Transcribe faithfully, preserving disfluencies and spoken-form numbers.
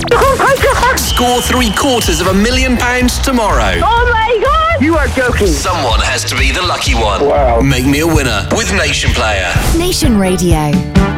Oh my God! Score three quarters of a million pounds tomorrow. Oh my God! You are joking. Someone has to be the lucky one. Wow. Make me a winner with Nation Player. Nation Radio.